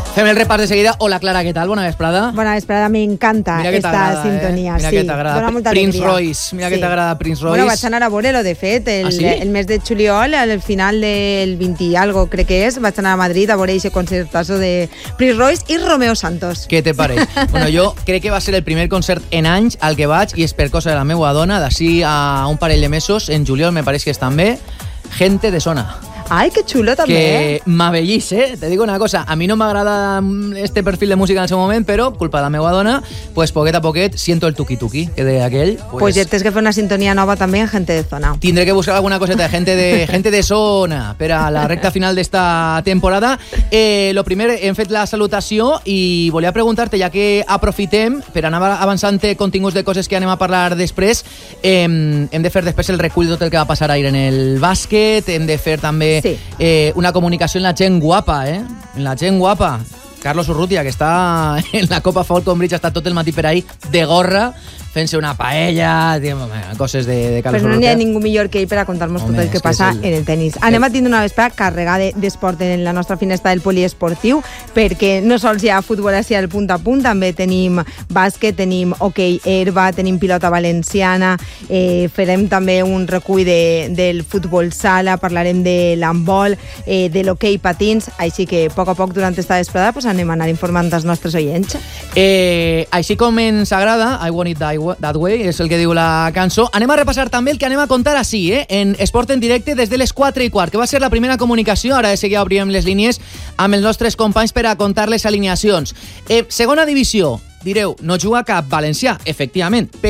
Fem el repàs de seguida. Hola, Clara, què tal? Bona vesprada. Bona vesprada, m'encanta esta sintonia. Mira que t'agrada. Prince Royce. Mira que t'agrada Prince Royce. Bueno, vaig anar a veure-lo, de fet, el mes de juliol, al final del 20 i algo, crec que és, vaig anar a Madrid a veure aquest concertazo de Prince Royce i Romeo Santos. Què te pareix? Bueno, jo crec que va ser el primer concert en anys al que vaig, i és per cosa de la meva dona, d'ací a un parell de mesos, en juliol me pareix que és també, Gente de Zona. Ay, qué chulo també. Que m'avellís, Te digo una cosa, a mi no m'agrada este perfil de música en el seu moment, però, culpa de la meva dona, pues poquet a poquet siento el tuqui-tuqui, que de aquell... Pues ja tens que fer una sintonia nova també en Gente de Zona. Tindré que buscar alguna coseta de Gente de Zona per a la recta final d'esta temporada. Lo primer, hem fet la salutació i volia preguntar-te, ja que aprofitem per anar avançant continguts de coses que anem a parlar després, hem de fer després el recull de tot el que va passar ahir en el bàsquet, hem de fer també una comunicació en la gent guapa, En la gent guapa. Carlos Urrutia, que està en la Copa Falcon Bridge, ha estat tot el matí per ahí de gorra, fent-se una paella, coses de Carlos Urrutia. Però no n'hi ha ningú millor que ell per a contar-nos tot el que passa en el tenis. Anem a tindre una vesprada carregada d'esport en la nostra finestra del poliesportiu, perquè no sols hi ha futbol així al punt a punt, també tenim bàsquet, tenim hoquei herba, tenim pilota valenciana, farem també un recull del futbol sala, parlarem de l'handbol, de l'hoquei patins, així que a poc durant esta vesprada anem a anar informant els nostres oients. Així com ens agrada, I Want It That Way, és el que diu la cançó. Anem a repassar també el que anem a contar així, en Esport en directe des de les 4:15, que va ser la primera comunicació. Ara de seguida obrirem les línies amb els nostres companys per a contar les alineacions. Segona divisió, direu, no juga cap valencià, efectivament,